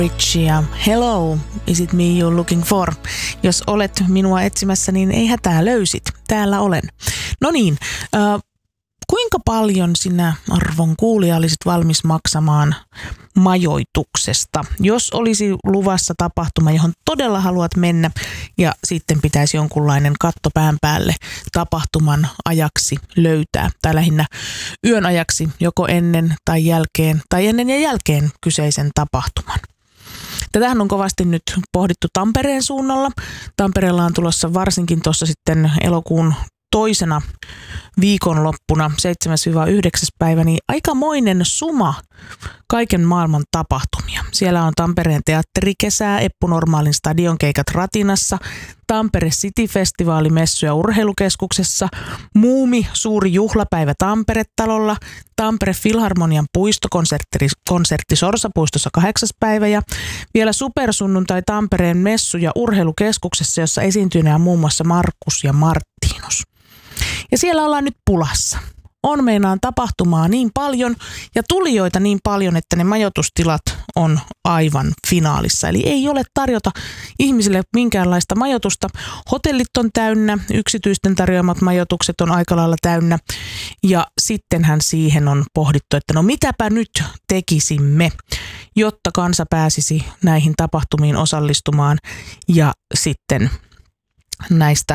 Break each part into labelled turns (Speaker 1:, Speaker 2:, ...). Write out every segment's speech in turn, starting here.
Speaker 1: Richie, hello, is it me you're looking for? Jos olet minua etsimässä, niin ei hätää, löysit. Täällä olen. No niin, kuinka paljon sinä, arvon kuulija, olisit valmis maksamaan majoituksesta, jos olisi luvassa tapahtuma, johon todella haluat mennä ja sitten pitäisi jonkunlainen katto pään päälle tapahtuman ajaksi löytää, tai lähinnä yön ajaksi joko ennen tai jälkeen tai ennen ja jälkeen kyseisen tapahtuman. Tätähän on kovasti nyt pohdittu Tampereen suunnalla. Tampereella on tulossa varsinkin tuossa sitten elokuun toisena viikonloppuna 7-9. päivä, niin aikamoinen suma kaiken maailman tapahtumia. Siellä on Tampereen teatterikesää, Eppu Normaalin stadionkeikat Ratinassa, Tampere City-festivaali messu- ja urheilukeskuksessa, Muumi suuri juhlapäivä Tampere-talolla, Tampere Filharmonian puistokonsertti Sorsapuistossa 8. päivä ja vielä supersunnuntai Tampereen messu- ja urheilukeskuksessa, jossa esiintyneenä muun muassa Markus ja Martinus. Ja siellä ollaan nyt pulassa. On meinaan tapahtumaa niin paljon ja tulijoita niin paljon, että ne majoitustilat on aivan finaalissa. Eli ei ole tarjota ihmisille minkäänlaista majoitusta. Hotellit on täynnä, yksityisten tarjoamat majoitukset on aika lailla täynnä. Ja sittenhän siihen on pohdittu, että no mitäpä nyt tekisimme, jotta kansa pääsisi näihin tapahtumiin osallistumaan ja sitten näistä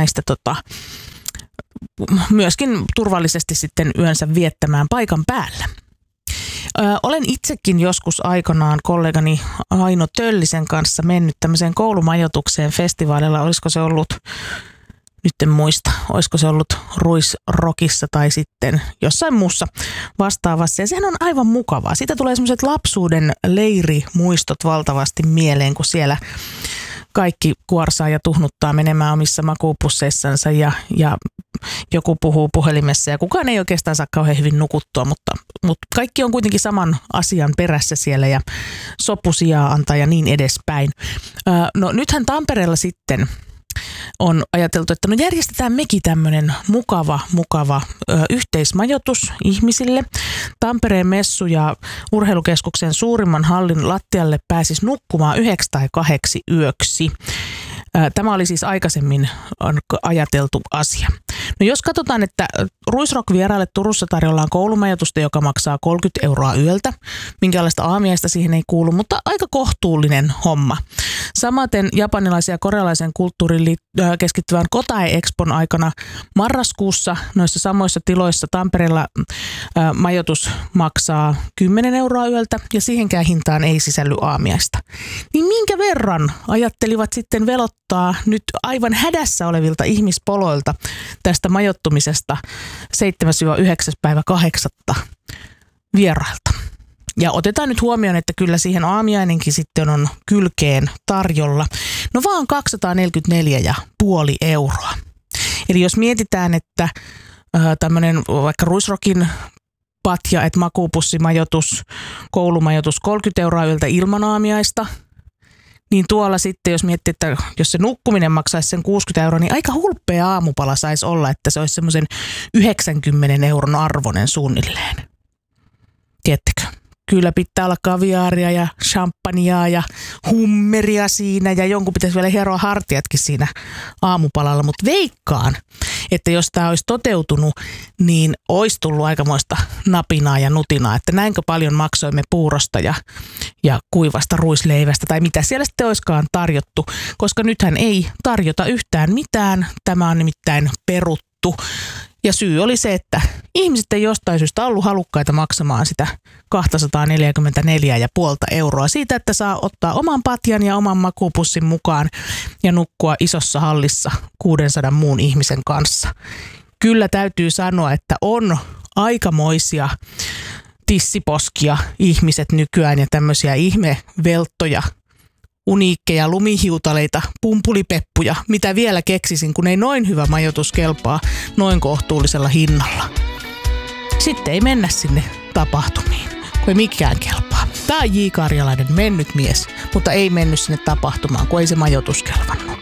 Speaker 1: myöskin turvallisesti sitten yönsä viettämään paikan päällä. Olen itsekin joskus aikanaan kollegani Aino Töllisen kanssa mennyt tämmöiseen koulumajoitukseen festivaalilla. Olisiko se ollut, nyt en muista, olisiko se ollut Ruisrockissa tai sitten jossain muussa vastaavassa. Ja sehän on aivan mukavaa. Siitä tulee semmoiset lapsuuden leirimuistot valtavasti mieleen, kun siellä kaikki kuorsaa ja tuhnuttaa menemään omissa makuupusseissansa ja joku puhuu puhelimessa ja kukaan ei oikeastaan saa kauhean hyvin nukuttua, mutta kaikki on kuitenkin saman asian perässä siellä ja sopusijaa antaa ja niin edespäin. No nythän Tampereella sitten on ajateltu, että no järjestetään mekin tämmöinen mukava yhteismajoitus ihmisille. Tampereen messu- ja urheilukeskuksen suurimman hallin lattialle pääsisi nukkumaan 9 tai 8 yöksi. Tämä oli siis aikaisemmin ajateltu asia. No jos katsotaan, että Ruisrock-vieraille Turussa tarjollaan koulumajoitusta, joka maksaa 30 € yöltä. Minkälaista aamiaista siihen ei kuulu, mutta aika kohtuullinen homma. Samaten japanilaisen ja korealaisen kulttuuriin keskittyvän Kotae-expon aikana marraskuussa noissa samoissa tiloissa Tampereella majoitus maksaa 10 € yöltä ja siihenkään hintaan ei sisälly aamiaista. Niin minkä verran ajattelivat sitten velottaa nyt aivan hädässä olevilta ihmispoloilta tästä majoittumisesta 7-9. vierailta. Ja otetaan nyt huomioon, että kyllä siihen aamiainenkin sitten on kylkeen tarjolla. No vaan 244,5 €. Eli jos mietitään, että tämmöinen vaikka Ruisrockin patja, että makuupussimajoitus, koulumajoitus 30 € yöltä ilman aamiaista, niin tuolla sitten, jos miettii, että jos se nukkuminen maksaisi sen 60 €, niin aika hulppea aamupala saisi olla, että se olisi semmoisen 90 € arvoinen suunnilleen. Tiedättekö? Kyllä pitää olla kaviaaria ja champagnea ja hummeria siinä ja jonkun pitäisi vielä hieroa hartiatkin siinä aamupalalla, mutta veikkaan, että jos tämä olisi toteutunut, niin olisi tullut aikamoista napinaa ja nutinaa, että näinkö paljon maksoimme puurosta ja kuivasta ruisleivästä tai mitä siellä sitten olisikaan tarjottu, koska nythän ei tarjota yhtään mitään, tämä on nimittäin peruttu. Ja syy oli se, että ihmiset ei jostain syystä ollut halukkaita maksamaan sitä 244,5 € siitä, että saa ottaa oman patjan ja oman makuupussin mukaan ja nukkua isossa hallissa 600 muun ihmisen kanssa. Kyllä täytyy sanoa, että on aikamoisia tissiposkia ihmiset nykyään ja tämmöisiä ihmevelttoja, uniikkeja, lumihiutaleita, pumpulipeppuja, mitä vielä keksisin, kun ei noin hyvä majoitus kelpaa noin kohtuullisella hinnalla. Sitten ei mennä sinne tapahtumiin, kun ei mikään kelpaa. Tämä on J. Karjalainen mennyt mies, mutta ei mennyt sinne tapahtumaan, kun ei se majoitus kelvannut.